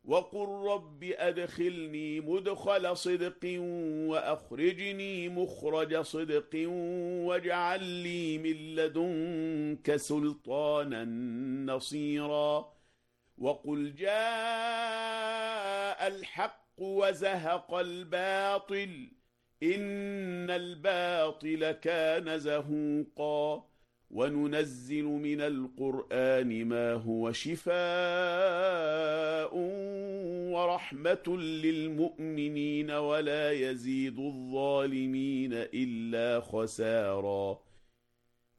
وقل رب أدخلني مدخل صدق وأخرجني مخرج صدق واجعل لي من لدنك سلطانا نصيرا وقل جاء الحق وزهق الباطل إن الباطل كان زهوقا وننزل من القرآن ما هو شفاء ورحمة للمؤمنين ولا يزيد الظالمين إلا خسارا